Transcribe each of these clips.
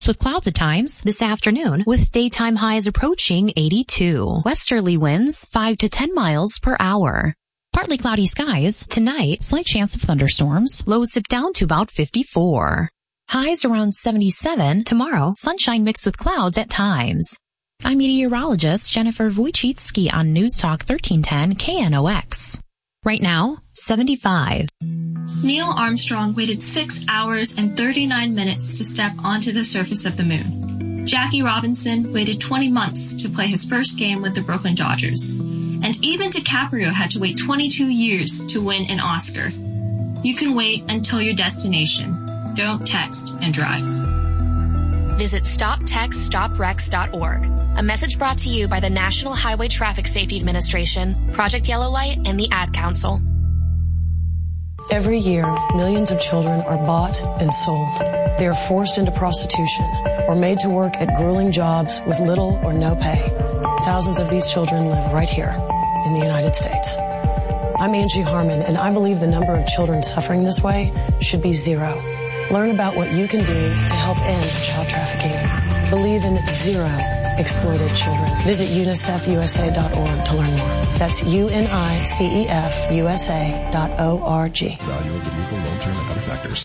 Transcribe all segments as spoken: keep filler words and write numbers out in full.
with clouds at times this afternoon with daytime highs approaching eighty-two. Westerly winds five to ten miles per hour. Partly cloudy skies. Tonight, slight chance of thunderstorms. Lows dip down to about fifty-four. Highs around seventy-seven. Tomorrow, sunshine mixed with clouds at times. I'm meteorologist Jennifer Wojcicki on News Talk thirteen ten K N O X. Right now, seventy-five. Neil Armstrong waited six hours and thirty-nine minutes to step onto the surface of the moon. Jackie Robinson waited twenty months to play his first game with the Brooklyn Dodgers. And even DiCaprio had to wait twenty-two years to win an Oscar. You can wait until your destination. Don't text and drive. Visit stop text stop wrecks dot org. A message brought to you by the National Highway Traffic Safety Administration, Project Yellow Light, and the Ad Council. Every year, millions of children are bought and sold. They are forced into prostitution or made to work at grueling jobs with little or no pay. Thousands of these children live right here in the United States. I'm Angie Harmon, and I believe the number of children suffering this way should be zero. Learn about what you can do to help end child trafficking. Believe in zero exploited children. Visit unicef u s a dot org to learn more. That's U N I C E F U S A dot O R G. Value of the vehicle, loan term, and other factors.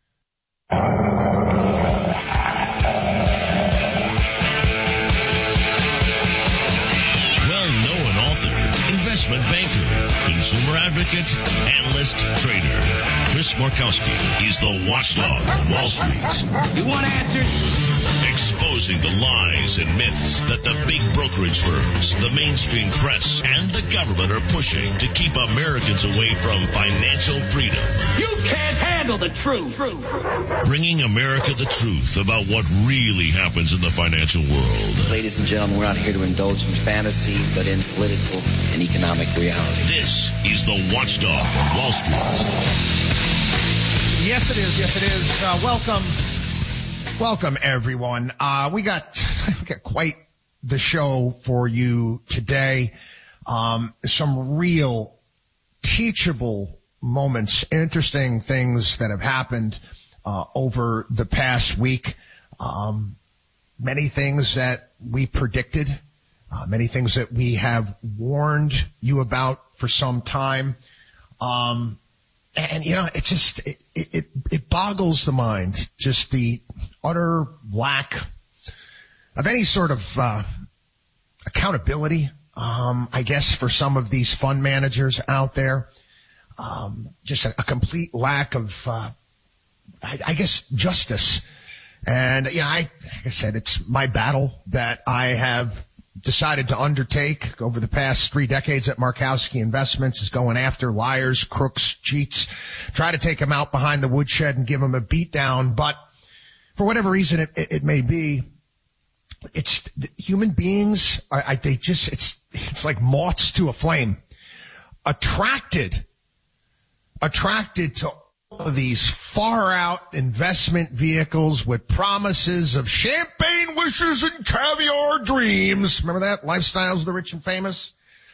Well-known author, investment banker, consumer advocate, analyst, trader. Chris Markowski is the watchdog on Wall Street. You want answers? Exposing the lies and myths that the big brokerage firms, the mainstream press, and the government are pushing to keep Americans away from financial freedom. You can't handle the truth. Bringing America the truth about what really happens in the financial world. Ladies and gentlemen, we're not here to indulge in fantasy, but in political and economic reality. This is the Watchdog on Wall Street. Yes, it is. Yes, it is. Uh, welcome. Welcome, everyone. Uh, we got, we got quite the show for you today. Um, some real teachable moments, interesting things that have happened uh, over the past week. Um, many things that we predicted, uh, many things that we have warned you about for some time. Um, and, you know, it just, it, it, it boggles the mind, just the utter lack of any sort of uh, accountability, um, I guess, for some of these fund managers out there. Um, just a, a complete lack of, uh, I, I guess, justice. And, you know, I, like I said, it's my battle that I have decided to undertake over the past three decades at Markowski Investments, is going after liars, crooks, cheats, try to take them out behind the woodshed and give them a beat down. But for whatever reason it, it, it may be, it's human beings are, I, they just, it's, it's like moths to a flame, attracted, attracted to all of these far out investment vehicles with promises of champagne wishes and caviar dreams. Remember that? Lifestyles of the Rich and Famous.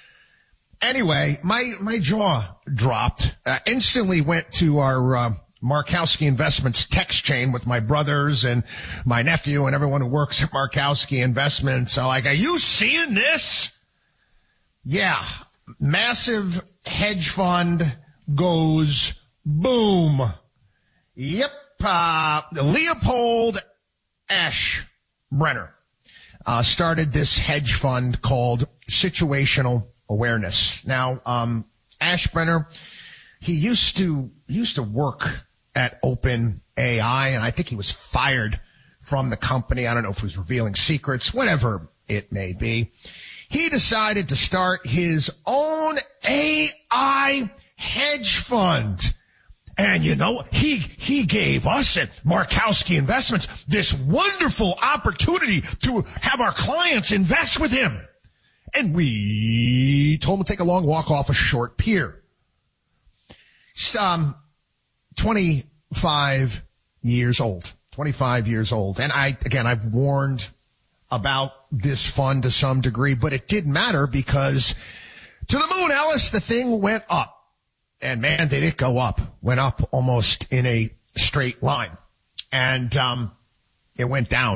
Anyway, my, my jaw dropped, uh, instantly went to our, uh, Markowski Investments text chain with my brothers and my nephew and everyone who works at Markowski Investments. So like, are you seeing this? Yeah. Massive hedge fund goes boom. Yep. Uh, Leopold Aschbrenner, uh, started this hedge fund called Situational Awareness. Now, um, Aschbrenner, he used to, used to work at OpenAI, and I think he was fired from the company. I don't know if he was revealing secrets, whatever it may be. He decided to start his own A I hedge fund. And you know, he, he gave us at Markowski Investments this wonderful opportunity to have our clients invest with him. And we told him to take a long walk off a short pier. Um, twenty-five years old, twenty-five years old. And I, again, I've warned about this fund to some degree, but it didn't matter because to the moon, Alice, the thing went up. And man, did it go up, went up almost in a straight line. And, um, it went down.